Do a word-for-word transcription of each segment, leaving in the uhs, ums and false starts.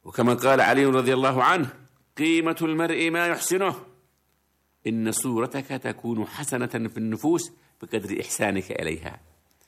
وكما قال علي رضي الله عنه: قيمة المرء ما يحسنه، إن صورتك تكون حسنة في النفوس بقدر إحسانك إليها.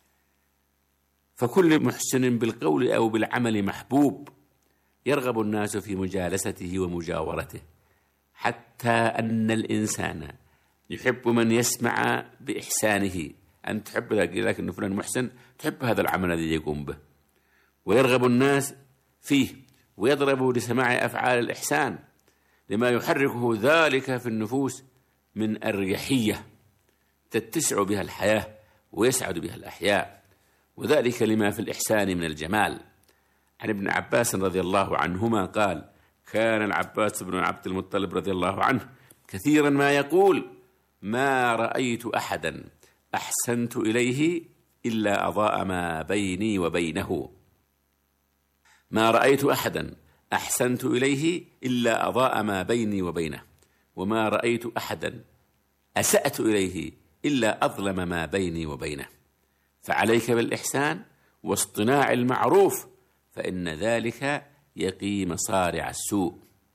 فكل محسن بالقول أو بالعمل محبوب، يرغب الناس في مجالسته ومجاورته، حتى أن الإنسان يحب من يسمع بإحسانه. أنت تحب لك أن فلان محسن، تحب هذا العمل الذي يقوم به، ويرغب الناس فيه، ويضرب لسماع أفعال الإحسان لما يحركه ذلك في النفوس من أريحية تتسع بها الحياة ويسعد بها الأحياء، وذلك لما في الإحسان من الجمال. عن ابن عباس رضي الله عنهما قال: كان العباس بن عبد المطلب رضي الله عنه كثيرا ما يقول: ما رأيت أحدا أحسنت إليه إلا أضاء ما بيني وبينه. ما رأيت أحدا أحسنت إليه إلا أضاء ما بيني وبينه، وما رأيت أحدا أسأت إليه إلا أظلم ما بيني وبينه. فعليك بالإحسان واصطناع المعروف، فإن ذلك يقي مصارع السوء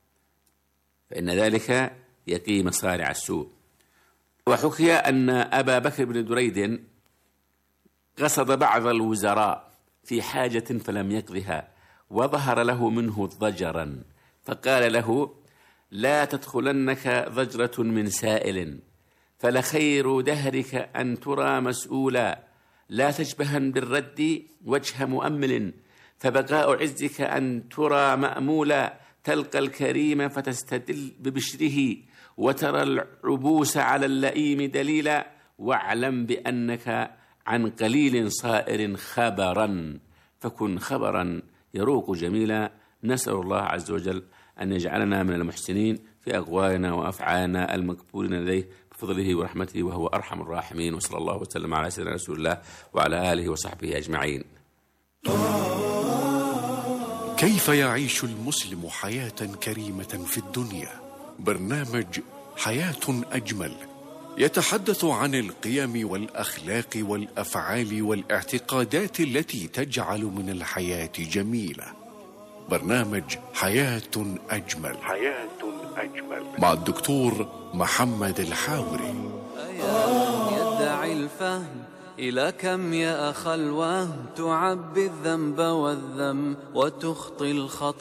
فإن ذلك يقي مصارع السوء. وحكي أن أبا بكر بن دريد قصد بعض الوزراء في حاجة فلم يقضها، وظهر له منه ضجرا، فقال له: لا تدخلنك ضجرة من سائل، فلخير دهرك أن ترى مسؤولا، لا تشبهن بالرد وجه مؤمل، فبقاء عزك أن ترى مأمولا، تلقى الكريم فتستدل ببشره، وترى العبوس على اللئيم دليلا، واعلم بأنك عن قليل صائر خبرا، فكن خبرا يروق جميلا. نسأل الله عز وجل أن يجعلنا من المحسنين في أقوالنا وأفعالنا المقبولين لديه بفضله ورحمته، وهو أرحم الراحمين. وصلى الله وسلم على سيدنا رسول الله وعلى آله وصحبه أجمعين. كيف يعيش المسلم حياة كريمة في الدنيا؟ برنامج حياة أجمل يتحدث عن القيم والأخلاق والأفعال والاعتقادات التي تجعل من الحياة جميلة. برنامج حياة أجمل حياة أجمل مع الدكتور محمد الحاوري. يدعي الفهم إلى كم يا أخ الوهم، تعبي الذنب والذم وتخطي الخطأ.